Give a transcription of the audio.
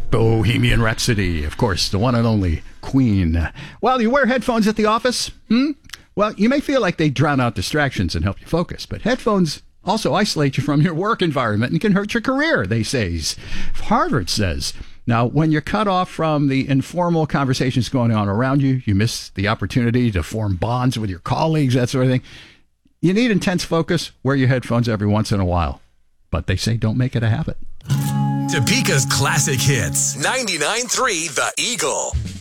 Bohemian Rhapsody, of course, the one and only Queen. Well, you wear headphones at the office? Well, you may feel like they drown out distractions and help you focus, but headphones also isolate you from your work environment and can hurt your career, they say. Harvard says. Now, when you're cut off from the informal conversations going on around you, you miss the opportunity to form bonds with your colleagues, that sort of thing. You need intense focus. Wear your headphones every once in a while. But they say don't make it a habit. Topeka's classic hits. 99.3 The Eagle.